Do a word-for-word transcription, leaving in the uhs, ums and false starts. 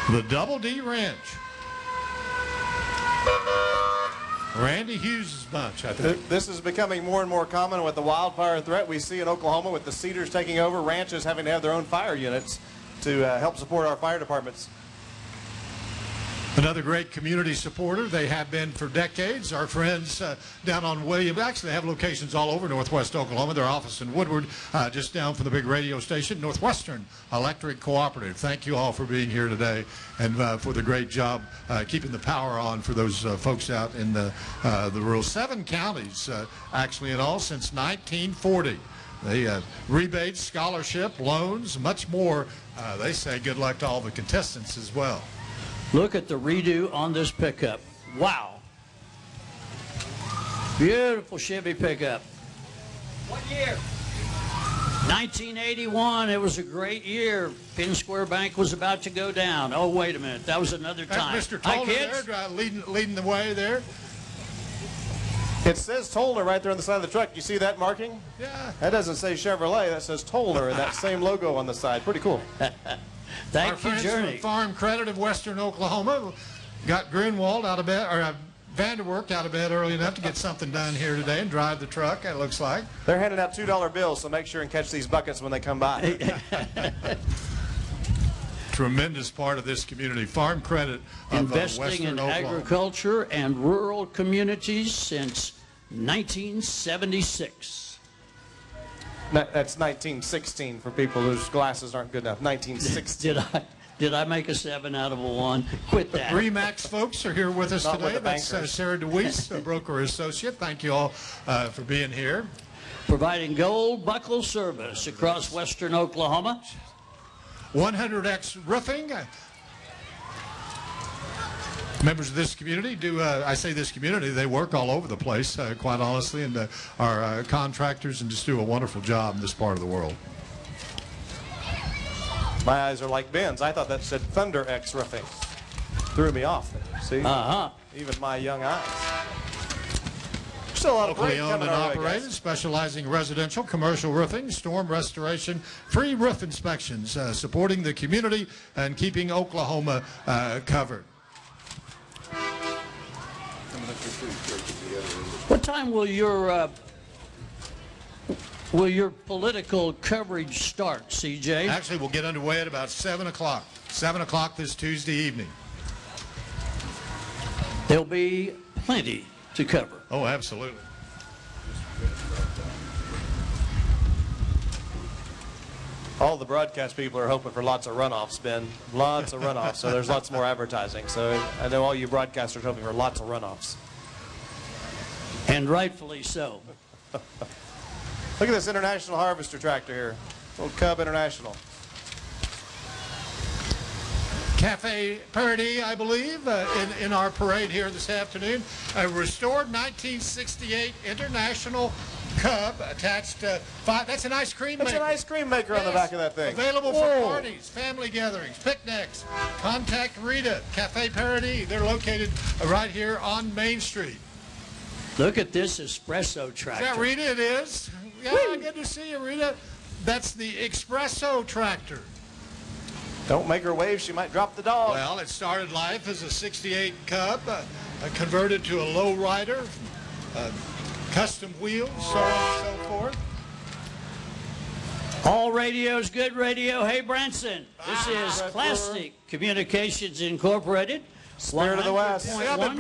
The Double D Ranch. Randy Hughes' bunch, I think. This is becoming more and more common with the wildfire threat we see in Oklahoma with the Cedars taking over, ranches having to have their own fire units to uh, help support our fire departments. Another great community supporter. They have been for decades. Our friends uh, down on William. Actually, they have locations all over northwest Oklahoma. Their office in Woodward, uh, just down from the big radio station, Northwestern Electric Cooperative. Thank you all for being here today and uh, for the great job uh, keeping the power on for those uh, folks out in the, uh, the rural seven counties, uh, actually in all, since nineteen forty. They uh, rebates, scholarship, loans, much more. Uh, they say good luck to all the contestants as well. Look at the redo on this pickup. Wow. Beautiful Chevy pickup. What year? nineteen eighty-one. It was a great year. Penn Square Bank was about to go down. Oh, wait a minute. That was another time. That's Mister Hi, Toller kids. there, uh, leading, leading the way there. It says Toller right there on the side of the truck. You see that marking? Yeah. That doesn't say Chevrolet. That says Toller and that same logo on the side. Pretty cool. Thank Our you, friends Journey. from Farm Credit of Western Oklahoma got Grunwald out of bed, or uh, Vanderwerk out of bed early enough to get something done here today and drive the truck, it looks like. They're handing out two dollar bills, so make sure and catch these buckets when they come by. Tremendous part of this community. Farm Credit of Investing uh, Western in Oklahoma. agriculture and rural communities since nineteen seventy-six. No, that's nineteen sixteen for people whose glasses aren't good enough. nineteen sixteen. Did I did I make a seven out of a one? Quit that. Remax folks are here with us Not today. with the That's uh, bankers. Sarah DeWeese, a broker associate. Thank you all uh, for being here. Providing gold buckle service across western Oklahoma. one hundred X Roofing. Members of this community do, uh, I say this community, they work all over the place, uh, quite honestly, and uh, are uh, contractors and just do a wonderful job in this part of the world. My eyes are like Ben's. I thought that said Thunder X Roofing. Threw me off there. See? Uh-huh. Even my young eyes. Still a lot of Locally break owned coming and our way, operated, guys. specializing in residential, commercial roofing, storm restoration, free roof inspections, uh, supporting the community and keeping Oklahoma uh, covered. What time will your uh, will your political coverage start, C J? Actually, we'll get underway at about seven o'clock. seven o'clock this Tuesday evening. There'll be plenty to cover. Oh, absolutely. All the broadcast people are hoping for lots of runoffs, Ben. Lots of runoffs, so there's lots more advertising. So I know all you broadcasters are hoping for lots of runoffs. And rightfully so. Look at this International Harvester tractor here. Little Cub International. Cafe Paradis, I believe, uh, in, in our parade here this afternoon. A restored nineteen sixty-eight International Cub attached to five. That's an ice cream That's maker. an ice cream maker on the Yes. back of that thing. Available Whoa. for parties, family gatherings, picnics. Contact Rita, Cafe Paradis. They're located right here on Main Street. Look at this espresso tractor. Is that Rita? It is. Yeah, good to see you, Rita. That's the Espresso tractor. Don't make her wave, she might drop the dog. Well, it started life as a sixty-eight Cub, uh, uh, converted to a low rider, uh, custom wheels, so on and so forth. All radio is good radio. Hey, Branson, this is Brett Plastic Communications Incorporated. Spirit of the West. one hundred point one